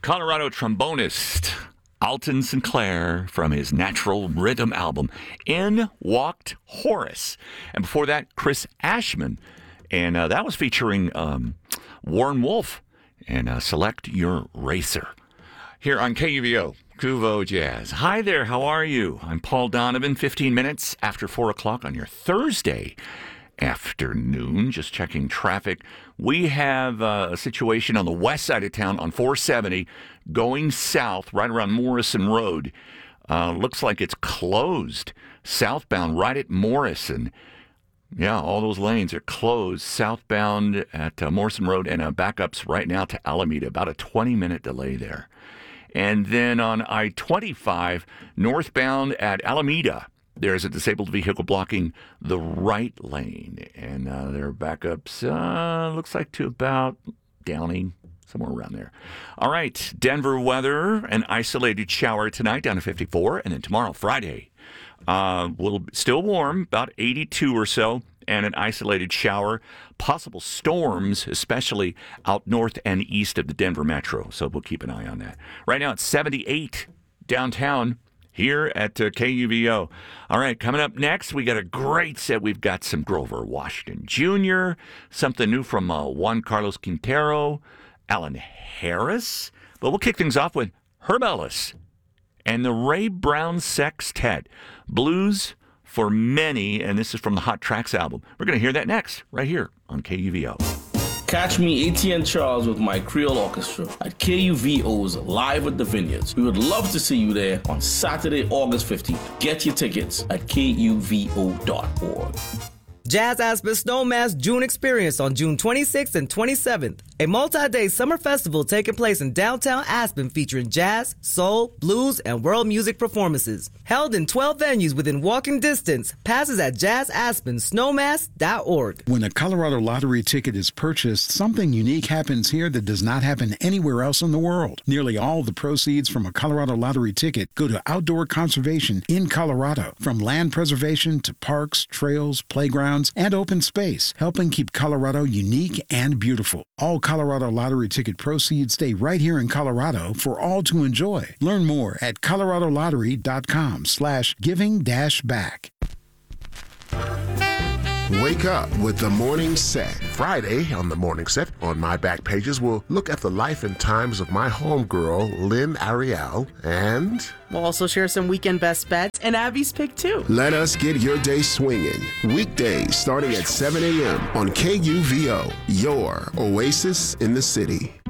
Colorado trombonist Alton Sinclair from his Natural Rhythm album, In Walked Horace. And before that, Chris Ashman. And that was featuring Warren Wolf and Select Your Racer. Here on KUVO, Kuvo Jazz. Hi there, how are you? I'm Paul Donovan, 15 minutes after 4 o'clock on your Thursday afternoon. Just checking traffic. We have a situation on the west side of town on 470 going south right around Morrison Road. Looks like it's closed southbound right at Morrison. Yeah, all those lanes are closed southbound at Morrison Road, and backups right now to Alameda. About a 20-minute delay there. And then on I-25 northbound at Alameda, there's a disabled vehicle blocking the right lane. And there are backups, looks like to about Downing, somewhere around there. All right, Denver weather, an isolated shower tonight down to 54. And then tomorrow, Friday, still warm, about 82 or so, and an isolated shower. Possible storms, especially out north and east of the Denver metro. So we'll keep an eye on that. Right now it's 78 downtown here at KUVO. All right, coming up next, we got a great set. We've got some Grover Washington Jr., something new from Juan Carlos Quintero, Alan Harris. But we'll kick things off with Herb Ellis and the Ray Brown Sextet. Blues for Many, and this is from the Hot Tracks album. We're going to hear that next, right here on KUVO. Catch me, ATN Charles, with my Creole Orchestra at KUVO's Live at the Vineyards. We would love to see you there on Saturday, August 15th. Get your tickets at KUVO.org. Jazz Aspen Snowmass June Experience on June 26th and 27th. A multi-day summer festival taking place in downtown Aspen featuring jazz, soul, blues, and world music performances. Held in 12 venues within walking distance. Passes at jazzaspensnowmass.org. When a Colorado Lottery ticket is purchased, something unique happens here that does not happen anywhere else in the world. Nearly all the proceeds from a Colorado Lottery ticket go to outdoor conservation in Colorado, from land preservation to parks, trails, playgrounds, and open space, helping keep Colorado unique and beautiful. All Colorado Lottery ticket proceeds stay right here in Colorado for all to enjoy. Learn more at coloradolottery.com/giving-back. Wake up with the Morning Set. Friday on the Morning Set, on my back pages, we'll look at the life and times of my homegirl, Lynn Ariel, and we'll also share some weekend best bets and Abby's pick, too. Let us get your day swinging. Weekdays starting at 7 a.m. on KUVO, your oasis in the city.